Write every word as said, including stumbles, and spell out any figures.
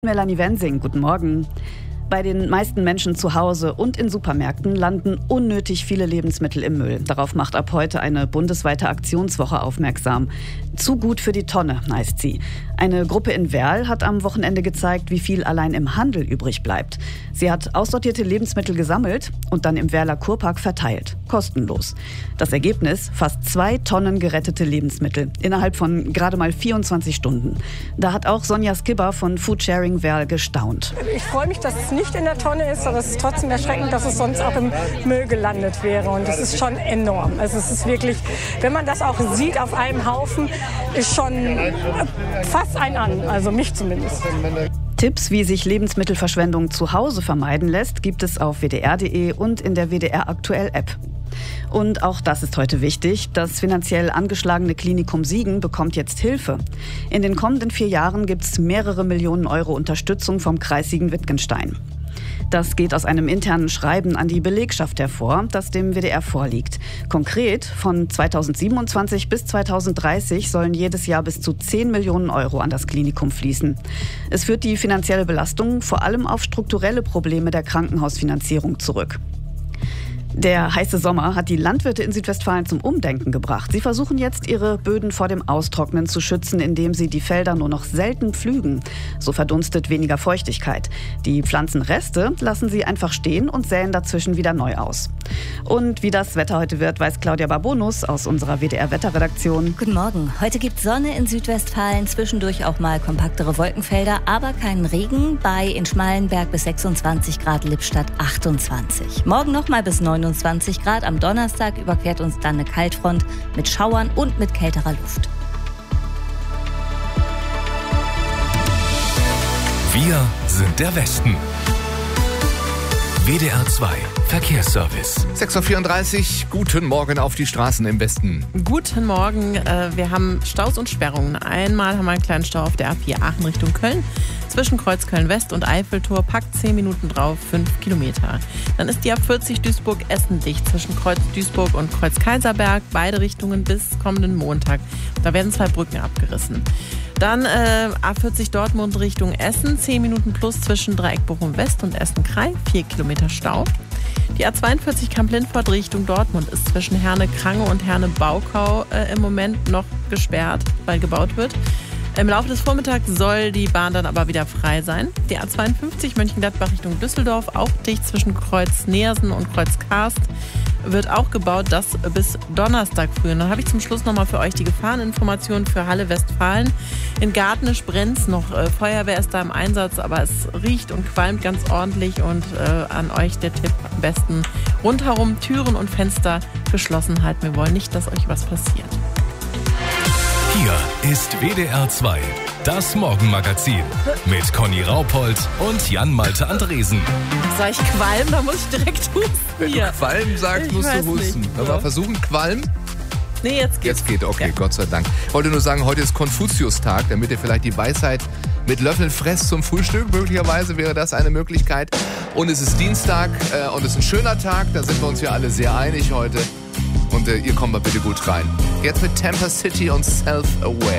Melanie Wensing, guten Morgen. Bei den meisten Menschen zu Hause und in Supermärkten landen unnötig viele Lebensmittel im Müll. Darauf macht ab heute eine bundesweite Aktionswoche aufmerksam. Zu gut für die Tonne, heißt sie. Eine Gruppe in Werl hat am Wochenende gezeigt, wie viel allein im Handel übrig bleibt. Sie hat aussortierte Lebensmittel gesammelt und dann im Werler Kurpark verteilt. Kostenlos. Das Ergebnis? Fast zwei Tonnen gerettete Lebensmittel. Innerhalb von gerade mal vierundzwanzig Stunden. Da hat auch Sonja Skibber von Foodsharing Werl gestaunt. Ich freue mich, dass es nicht in der Tonne ist, aber es ist trotzdem erschreckend, dass es sonst auch im Müll gelandet wäre. Und das ist schon enorm. Also es ist wirklich, wenn man das auch sieht auf einem Haufen, ist schon fast ein an, also mich zumindest. Tipps, wie sich Lebensmittelverschwendung zu Hause vermeiden lässt, gibt es auf w d r punkt d e und in der W D R Aktuell App. Und auch das ist heute wichtig. Das finanziell angeschlagene Klinikum Siegen bekommt jetzt Hilfe. In den kommenden vier Jahren gibt es mehrere Millionen Euro Unterstützung vom Kreis Siegen-Wittgenstein. Das geht aus einem internen Schreiben an die Belegschaft hervor, das dem W D R vorliegt. Konkret, von zweitausendsiebenundzwanzig bis zweitausenddreißig sollen jedes Jahr bis zu zehn Millionen Euro an das Klinikum fließen. Es führt die finanzielle Belastung vor allem auf strukturelle Probleme der Krankenhausfinanzierung zurück. Der heiße Sommer hat die Landwirte in Südwestfalen zum Umdenken gebracht. Sie versuchen jetzt, ihre Böden vor dem Austrocknen zu schützen, indem sie die Felder nur noch selten pflügen. So verdunstet weniger Feuchtigkeit. Die Pflanzenreste lassen sie einfach stehen und säen dazwischen wieder neu aus. Und wie das Wetter heute wird, weiß Claudia Barbonus aus unserer W D R-Wetterredaktion. Guten Morgen. Heute gibt es Sonne in Südwestfalen, zwischendurch auch mal kompaktere Wolkenfelder, aber keinen Regen. Bei in Schmallenberg bis sechsundzwanzig Grad, Lippstadt achtundzwanzig. Morgen nochmal bis neunundzwanzig Grad. Am Donnerstag überquert uns dann eine Kaltfront mit Schauern und mit kälterer Luft. Wir sind der Westen. W D R zwei Verkehrsservice. sechs Uhr vierunddreißig, guten Morgen auf die Straßen im Westen. Guten Morgen, wir haben Staus und Sperrungen. Einmal haben wir einen kleinen Stau auf der A vier Aachen Richtung Köln. Zwischen Kreuz Köln-West und Eiffeltor, packt zehn Minuten drauf, fünf Kilometer. Dann ist die A vierzig Duisburg-Essen dicht zwischen Kreuz Duisburg und Kreuz Kaiserberg, beide Richtungen bis kommenden Montag. Da werden zwei Brücken abgerissen. Dann äh, A vierzig Dortmund Richtung Essen, zehn Minuten plus zwischen Dreieck Bochum-West und Essen-Krei, vier Kilometer Stau. Die A zweiundvierzig Kamp-Lindfort Richtung Dortmund ist zwischen Herne-Krange und Herne-Baukau äh, im Moment noch gesperrt, weil gebaut wird. Im Laufe des Vormittags soll die Bahn dann aber wieder frei sein. Die A zweiundfünfzig Mönchengladbach Richtung Düsseldorf, auch dicht zwischen Kreuz Neersen und Kreuz Karst, wird auch gebaut, das bis Donnerstag früh. Und dann habe ich zum Schluss nochmal für euch die Gefahreninformationen für Halle Westfalen. In Gartnisch brennt's noch. Äh, Feuerwehr ist da im Einsatz, aber es riecht und qualmt ganz ordentlich. Und äh, an euch der Tipp, am besten rundherum Türen und Fenster geschlossen halten. Wir wollen nicht, dass euch was passiert. Hier ist W D R zwei, das Morgenmagazin mit Conny Raupold und Jan-Malte Andresen. Sag ich Qualm, da muss ich direkt husten. Wenn hier. du Qualm sagst, Ich musst weiß du husten. nicht. Aber versuchen Qualm? Nee, jetzt geht's. Jetzt geht, okay, Ja. Gott sei Dank. Ich wollte nur sagen, heute ist Konfuzius-Tag, damit ihr vielleicht die Weisheit mit Löffeln fresst zum Frühstück. Möglicherweise wäre das eine Möglichkeit. Und es ist Dienstag äh, und es ist ein schöner Tag. Da sind wir uns ja alle sehr einig heute. Und äh, ihr kommt mal bitte gut rein. Jetzt mit Tampa City und Self-Aware.